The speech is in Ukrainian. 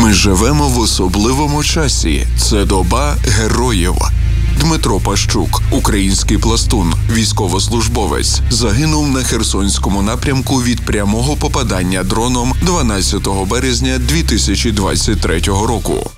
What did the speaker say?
Ми живемо в особливому часі. Це доба героїв. Дмитро Пащук, український пластун, військовослужбовець, загинув на Херсонському напрямку від прямого попадання дроном 12 березня 2023 року.